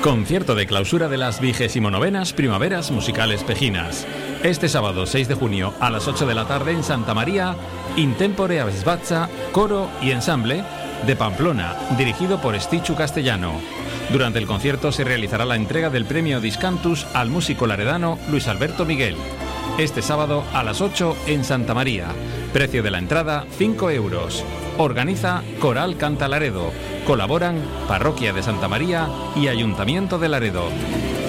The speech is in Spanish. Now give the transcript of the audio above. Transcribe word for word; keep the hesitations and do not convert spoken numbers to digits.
Concierto de clausura de las vigésimo novenas Primaveras Musicales Pejinas. Este sábado seis de junio a las ocho de la tarde en Santa María, Intempore Abesbatza, coro y ensamble de Pamplona, dirigido por Stichu Castellano. Durante el concierto se realizará la entrega del premio Discantus al músico laredano Luis Alberto Miguel. Este sábado a las ocho en Santa María. Precio de la entrada cinco euros. Organiza Coral Canta Laredo. Colaboran Parroquia de Santa María y Ayuntamiento de Laredo.